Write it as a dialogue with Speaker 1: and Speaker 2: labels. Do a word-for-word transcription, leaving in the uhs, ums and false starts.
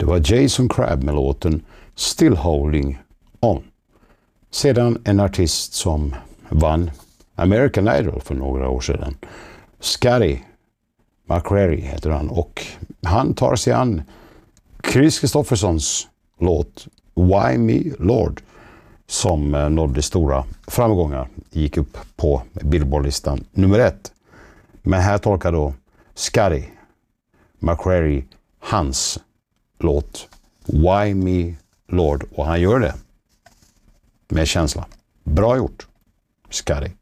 Speaker 1: var Jason Crabb med låten Still Holding On. Sedan en artist som vann American Idol för några år sedan. Scotty McCreery heter han, och han tar sig an Chris Kristoffersons låt Why Me Lord, som nådde stora framgångar, gick upp på Billboard-listan nummer ett. Men här tolkar då Scotty McCreery hans låt Why Me Lord, och han gör det med känsla. Bra gjort, Scotty.